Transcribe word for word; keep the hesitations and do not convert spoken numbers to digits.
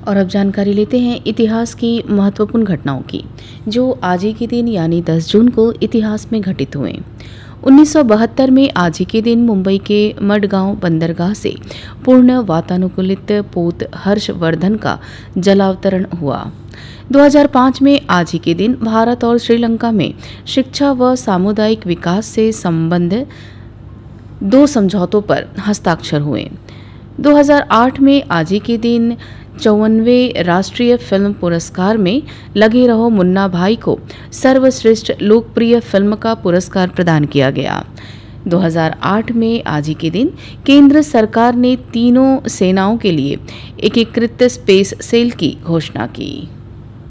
और अब जानकारी लेते हैं इतिहास की महत्वपूर्ण घटनाओं की, जो आज ही के दिन यानी दस जून को इतिहास में घटित हुए। उन्नीस सौ बहत्तर में आज ही के दिन मुंबई के मडगांव बंदरगाह से पूर्ण वातानुकूलित पोत हर्षवर्धन का जलावतरण हुआ। दो हज़ार पाँच में आज ही के दिन भारत और श्रीलंका में शिक्षा व सामुदायिक विकास से संबंध दो समझौतों पर हस्ताक्षर हुए। दो हज़ार आठ में आज ही के दिन चौवनवें राष्ट्रीय फिल्म पुरस्कार में लगे रहो मुन्ना भाई को सर्वश्रेष्ठ लोकप्रिय फिल्म का पुरस्कार प्रदान किया गया। दो हज़ार आठ में आज ही के दिन केंद्र सरकार ने तीनों सेनाओं के लिए एकीकृत स्पेस सेल की घोषणा की।